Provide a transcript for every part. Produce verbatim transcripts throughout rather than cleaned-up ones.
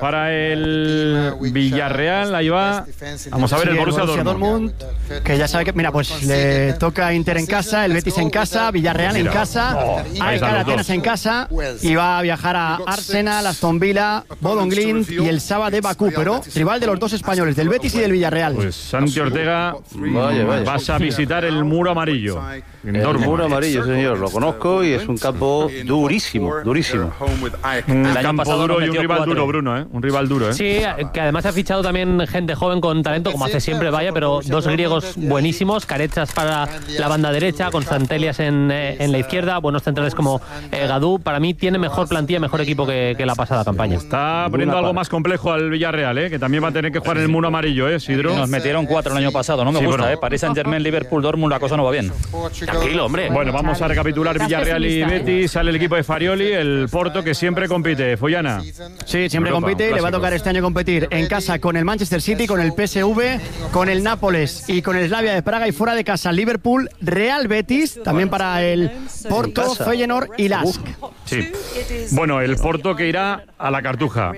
para el Villarreal. Ahí va. Vamos a ver sí, el Borussia, Borussia Dortmund. Dortmund. Que ya sabe que, mira, pues le toca Inter en casa, el Betis en casa, Villarreal mira. en casa, oh, Alcar Atenas en casa y va a viajar a Arsenal, Aston Villa, Bodø Glimt y el Saba de Bakú, pero rival de los dos españoles, del Betis y del Villarreal. Pues Santi Ortega, vaya, vaya. vas a visitar el Muro Amarillo. El Muro Amarillo, señor, lo conozco y es un campo durísimo, durísimo. Un campo duro y un rival duro, Bruno, ¿eh? Un rival duro, ¿eh? Sí, que además ha fichado también gente joven con talento, como hace siempre, vaya, pero dos griegos buenísimos, Carechas para la banda derecha, Constantelias en, en la izquierda, buenos centrales como eh, Gadú. Para mí tiene mejor plantilla, mejor equipo que, que la pasada campaña. Está poniendo algo más complejo al Villarreal, ¿eh? Que también va a tener que jugar en el Muro Amarillo, ¿eh, Sidro? Nos metieron cuatro el año pasado, no me sí, gusta, bueno. ¿eh? Paris Saint-Germain, Liverpool, Dortmund, la cosa no va bien. Tranquilo, hombre. Bueno, vamos a recapitular Villarreal y Betis. Sale el equipo de Farioli, el Porto, que siempre compite. Follana. Sí, siempre Europa, compite y le va a tocar este año competir en casa con el Manchester City, con el P S V, con el Nápoles y con el Slavia de Praga, y fuera de casa Liverpool, Real Betis, también para el Porto, Feyenoord y Lask. Sí. Bueno, el Porto que irá a la Cartuja.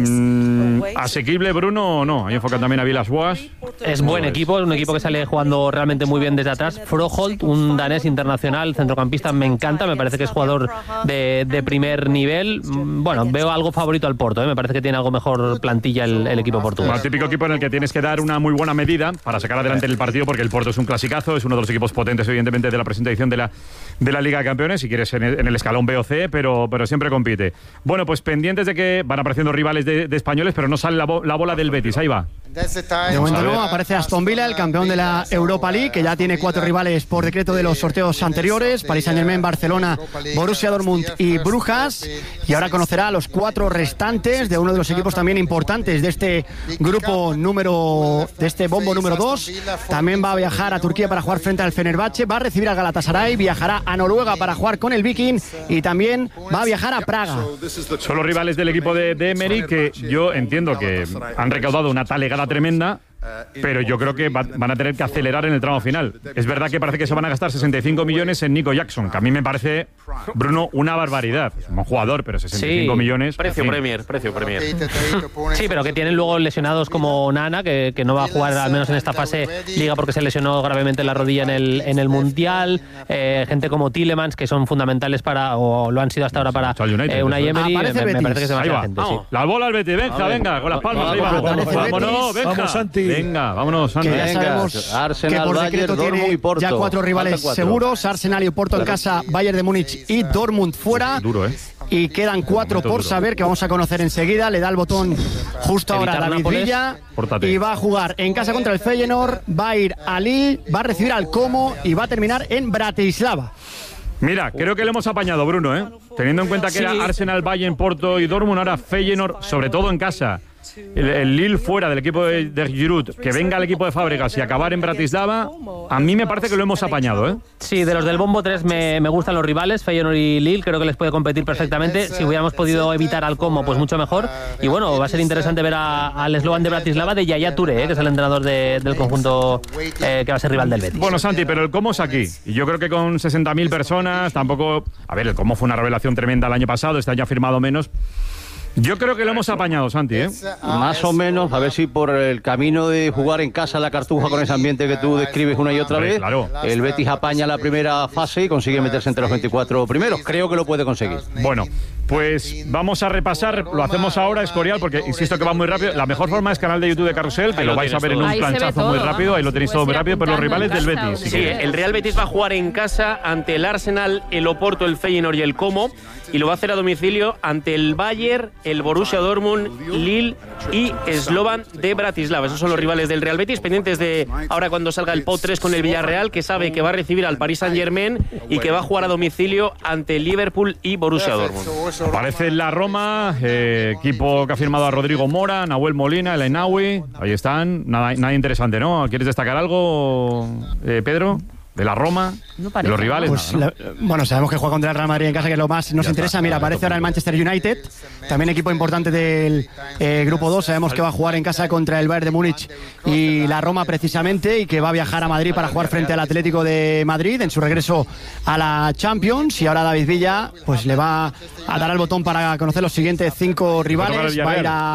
Mm, ¿Asequible, Bruno, o no? Ahí enfocan también a Villas-Boas. Es buen equipo, es un equipo que sale jugando realmente muy bien desde atrás. Froholt, un danés internacional, centrocampista, me encanta, me parece que es jugador de, de primer nivel. Bueno, veo algo favorito al Porto, ¿eh? Me parece que tiene algo mejor plantilla el, el equipo portugués. Bueno, el típico equipo en el que tienes que dar una muy buena medida para sacar adelante el partido, porque el Porto es un clasicazo, es uno de los equipos potentes, evidentemente, de la presente edición de la, de la Liga de Campeones, si quieres en el, en el escalón B o C, pero, pero siempre compite. Bueno, pues pendientes de que van apareciendo rivales de, de españoles, pero no sale la, bo, la bola del Betis, ahí va. De momento no, aparece Aston Villa, el campeón de la Europa League, que ya tiene cuatro rivales por decreto de los sorteos anteriores: Paris Saint-Germain, Barcelona, Borussia Dortmund y Brujas. Y ahora conocerá a los cuatro restantes de uno de los equipos también importantes de este grupo número, de este bombo número dos. También va a viajar a Turquía para jugar frente al Fenerbahce, va a recibir al Galatasaray, viajará a Noruega para jugar con el Viking y también va a viajar a Praga. Son los rivales del equipo de, de Emery, que yo entiendo que han recaudado una talegada tremenda, pero yo creo que va, van a tener que acelerar en el tramo final. Es verdad que parece que se van a gastar sesenta y cinco millones en Nico Jackson, que a mí me parece, Bruno, una barbaridad. Es un buen jugador, pero sesenta y cinco sí, millones... Precio Premier, precio Premier. Sí, pero que tienen luego lesionados como Nana, que, que no va a jugar al menos en esta fase Liga porque se lesionó gravemente la rodilla en el, en el Mundial. Eh, gente como Tielemans, que son fundamentales para, o lo han sido hasta ahora para eh, Unai Emery. Ah, me, me parece que se va a va. gente, sí. La bola al Betis, venga, venga, con las palmas, ahí va. Vámonos, venga. Vamos, Santi. Venga, vámonos, Santi. Que ya Venga, sabemos Arsenal, que por Bayern, decreto Dortmund tiene y Porto. ya cuatro rivales cuatro. seguros: Arsenal y Porto en casa, Bayern de Múnich y Dortmund fuera. Duro, ¿eh? Y quedan cuatro por saber, que vamos a conocer enseguida. Le da el botón justo ahora a David Villa. Pórtate. Y va a jugar en casa contra el Feyenoord, va a ir a Lille, va a recibir al Como y va a terminar en Bratislava. Mira, creo que lo hemos apañado, Bruno, ¿eh? Teniendo en cuenta que sí. Era Arsenal, Bayern, Porto y Dortmund, ahora Feyenoord, sobre todo en casa. El, el Lille fuera del equipo de, de Giroud, que venga el equipo de Fábregas y acabar en Bratislava, a mí me parece que lo hemos apañado, ¿eh? Sí, de los del Bombo tres me, me gustan los rivales, Feyenoord y Lille, creo que les puede competir perfectamente. Si hubiéramos podido evitar al Como, pues mucho mejor. Y bueno, va a ser interesante ver a, al eslovan de Bratislava de Yaya Touré, ¿eh? Que es el entrenador de, del conjunto eh, que va a ser rival del Betis. Bueno, Santi, pero el Como es aquí. Y yo creo que con sesenta mil personas tampoco... A ver, el Como fue una revelación tremenda el año pasado, este año ha firmado menos... Yo creo que lo hemos apañado, Santi, ¿eh? Más o menos, a ver si por el camino de jugar en casa la Cartuja con ese ambiente que tú describes una y otra Hombre, vez, claro. El Betis apaña la primera fase y consigue meterse entre los veinticuatro primeros. Creo que lo puede conseguir. Bueno, pues vamos a repasar, lo hacemos ahora, Escorial, porque insisto que va muy rápido. La mejor forma es canal de YouTube de Carrusel, que lo vais a ver en un planchazo muy rápido, ahí lo tenéis todo muy rápido, pero los rivales del Betis. Sí, sí, el Real Betis va a jugar en casa ante el Arsenal, el Oporto, el Feyenoord y el Como, y lo va a hacer a domicilio ante el Bayern, el Borussia Dortmund, Lille y Slovan de Bratislava. Esos son los rivales del Real Betis, pendientes de ahora cuando salga el P O tres con el Villarreal, que sabe que va a recibir al Paris Saint-Germain y que va a jugar a domicilio ante el Liverpool y Borussia Dortmund. Aparece la Roma, eh, equipo que ha firmado a Rodrigo Mora, Nahuel Molina, el Einaui. Ahí están, nada, nada interesante, ¿no? ¿Quieres destacar algo, eh, Pedro? De la Roma, no de los rivales. Pues nada, ¿no? la, bueno, sabemos que juega contra el Real Madrid en casa, que es lo más nos ya interesa. Está, Mira, aparece ahora el Manchester United, también equipo importante del eh, grupo dos. Sabemos que va a jugar en casa contra el Bayern de Múnich y la Roma precisamente, y que va a viajar a Madrid para jugar frente al Atlético de Madrid en su regreso a la Champions. Y ahora David Villa pues le va a dar al botón para conocer los siguientes cinco rivales. Va a ir a